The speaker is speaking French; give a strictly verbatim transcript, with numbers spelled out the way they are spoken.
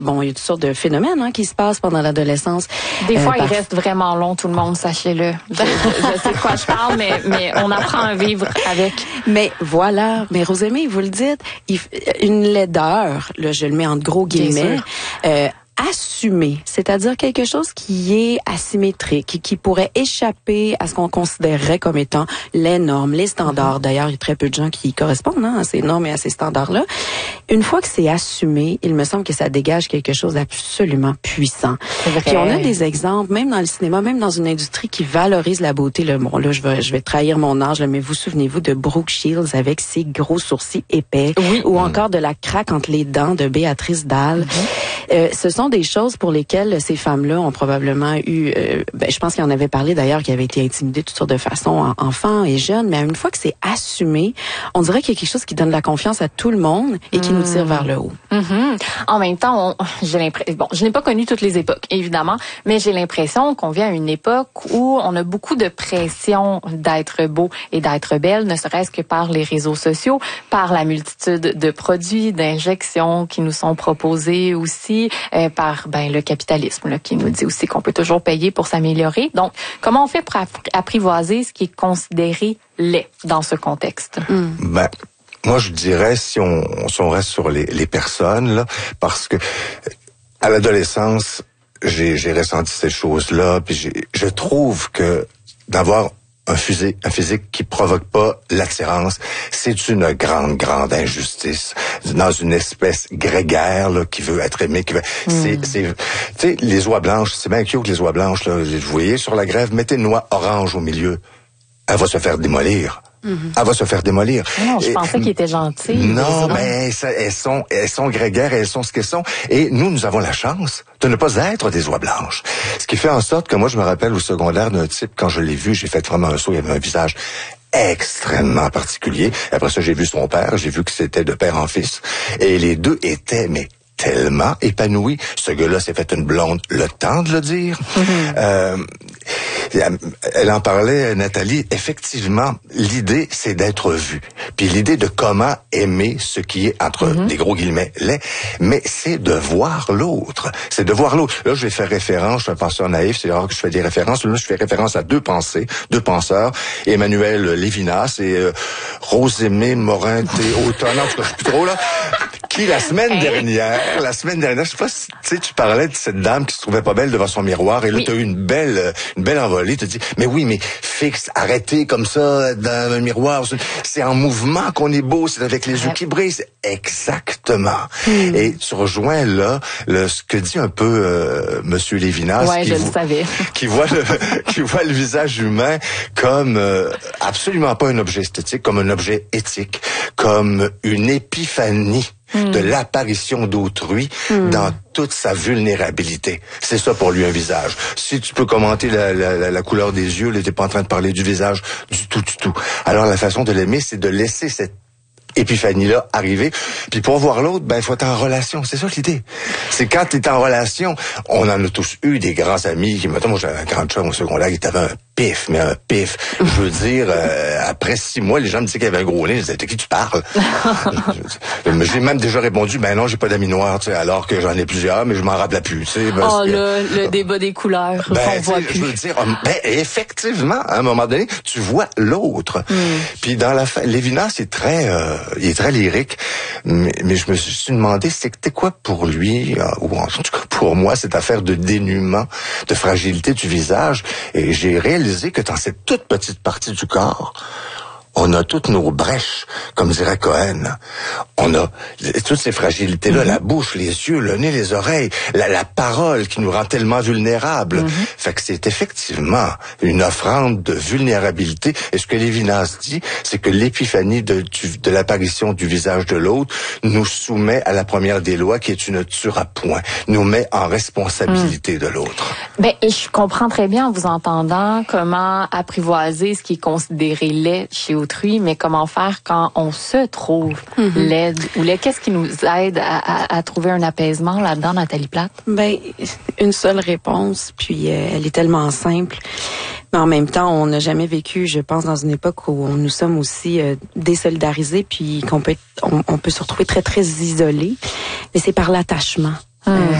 bon, il y a toutes sortes de phénomènes hein, qui se passent pendant l'adolescence. Des fois, euh, il reste vraiment long, tout le monde, sachez-le. Je, je, je sais de quoi je parle, mais, mais on apprend à vivre avec. Mais voilà, mais Rosemée, vous le dites, il, une laideur, là, je le mets entre gros guillemets, euh, assumé, c'est-à-dire quelque chose qui est asymétrique, qui, qui pourrait échapper à ce qu'on considérerait comme étant les normes, les standards. Mm-hmm. D'ailleurs, il y a très peu de gens qui correspondent hein, à ces normes et à ces standards-là. Une fois que c'est assumé, il me semble que ça dégage quelque chose d'absolument puissant. Puis on a des exemples, même dans le cinéma, même dans une industrie qui valorise la beauté. Là, bon, là je vais, je vais trahir mon âge, là, mais vous souvenez-vous de Brooke Shields avec ses gros sourcils épais, oui. ou encore de la craque entre les dents de Béatrice Dalle. Mm-hmm. Euh, ce sont des choses pour lesquelles ces femmes-là ont probablement eu, euh, ben, je pense qu'il en avait parlé d'ailleurs, qui avaient été intimidées de toutes sortes de façons, enfants et jeunes, mais une fois que c'est assumé, on dirait qu'il y a quelque chose qui donne de la confiance à tout le monde et qui mmh. nous tire vers le haut. Mmh. En même temps, on, j'ai l'impression, bon, je n'ai pas connu toutes les époques, évidemment, mais j'ai l'impression qu'on vit à une époque où on a beaucoup de pression d'être beau et d'être belle, ne serait-ce que par les réseaux sociaux, par la multitude de produits, d'injections qui nous sont proposés aussi, euh, par ben le capitalisme là, qui nous dit aussi qu'on peut toujours payer pour s'améliorer. Donc, comment on fait pour apprivoiser ce qui est considéré laid dans ce contexte? Mm. Ben, moi, je dirais, si on, si on reste sur les, les personnes, là, parce que à l'adolescence, j'ai, j'ai ressenti ces choses-là, puis j'ai, je trouve que d'avoir un physique, un physique qui provoque pas l'attirance, c'est une grande, grande injustice dans une espèce grégaire là, qui veut être aimée. Qui veut, mm. c'est, c'est, tu sais, les oies blanches, c'est bien cute les oies blanches. Là, vous voyez sur la grève, mettez une noix orange au milieu, elle va se faire démolir. Mm-hmm. Elle va se faire démolir. Non, je et, pensais qu'ils étaient gentils. Non, mais ça, elles sont, elles sont grégaires, elles sont ce qu'elles sont. Et nous, nous avons la chance de ne pas être des oies blanches. Ce qui fait en sorte que moi, je me rappelle au secondaire d'un type, quand je l'ai vu, j'ai fait vraiment un saut, il avait un visage extrêmement particulier. Après ça, j'ai vu son père, j'ai vu que c'était de père en fils. Et les deux étaient, mais tellement épanouis. Ce gars-là s'est fait une blonde, le temps de le dire. Mm-hmm. Euh, elle en parlait, Nathalie. Effectivement, l'idée, c'est d'être vu. Puis l'idée de comment aimer ce qui est, entre mm-hmm. des gros guillemets, laid, mais c'est de voir l'autre. C'est de voir l'autre. Là, je vais faire référence, je suis un penseur naïf, c'est rare que je fais des références. Là, je fais référence à deux pensées, deux penseurs, Emmanuel Lévinas et euh, Rosemée Morin-Théotone, en tout cas, je suis plus trop là, qui, la semaine hey. dernière, la semaine dernière, je sais pas si, tu sais, tu parlais de cette dame qui se trouvait pas belle devant son miroir, et là, oui. tu as eu une belle, une belle envolée, tu te dis, mais oui, mais fixe, arrêtez comme ça, dans un miroir, c'est en mouvement qu'on est beau, c'est avec les ouais. yeux qui brillent, c'est exactement. Hmm. Et tu rejoins là, le, ce que dit un peu, euh, Monsieur Lévinas, ouais, qui, je vo- le savais. qui voit le, qui voit le visage humain comme, euh, absolument pas un objet esthétique, comme un objet éthique, comme une épiphanie. Mm. de l'apparition d'autrui mm. dans toute sa vulnérabilité. C'est ça pour lui un visage. Si tu peux commenter la, la, la, la couleur des yeux, là, t'es pas en train de parler du visage du tout, du tout. Alors la façon de l'aimer, c'est de laisser cette épiphanie-là arriver. Puis pour voir l'autre, ben il faut être en relation. C'est ça l'idée. C'est quand tu es en relation, on en a tous eu des grands amis qui, mettons, moi j'avais un grand chum au secondaire qui avait un pif, mais un pif. Je veux dire, euh, après six mois, les gens me disaient qu'il avait un gros nez. Je disais, de qui tu parles? J'ai même déjà répondu, ben non, j'ai pas d'amis noirs, tu sais, alors que j'en ai plusieurs, mais je m'en rappelle plus, tu sais. Oh, que, le, le débat des couleurs. Ben, on voit plus. Je veux dire, ben, effectivement, à un moment donné, tu vois l'autre. Mm. Puis dans la fin, Lévinas, c'est très, euh, il est très lyrique, mais, mais je me suis demandé, c'était quoi pour lui, euh, ou en tout cas pour moi, cette affaire de dénuement, de fragilité du visage, et j'ai réalisé que dans cette toute petite partie du corps, on a toutes nos brèches, comme dirait Cohen. On a toutes ces fragilités-là, mm-hmm. la bouche, les yeux, le nez, les oreilles, la, la parole qui nous rend tellement vulnérables. Mm-hmm. Fait que c'est effectivement une offrande de vulnérabilité. Et ce que Lévinas dit, c'est que l'épiphanie de, du, de l'apparition du visage de l'autre nous soumet à la première des lois, qui est une tuer à point, nous met en responsabilité mm. de l'autre. Ben, je comprends très bien en vous entendant comment apprivoiser ce qui est considéré laid chez autrui, mais comment faire quand on se trouve mm-hmm. laide ou laid? Qu'est-ce qui nous aide à, à, à trouver un apaisement là-dedans, Nathalie Plate? Ben, une seule réponse, puis euh, elle est tellement simple. Mais en même temps, on n'a jamais vécu, je pense, dans une époque où nous sommes aussi euh, désolidarisés, puis qu'on peut, être, on, on peut se retrouver très, très isolés. Mais c'est par l'attachement. Hum.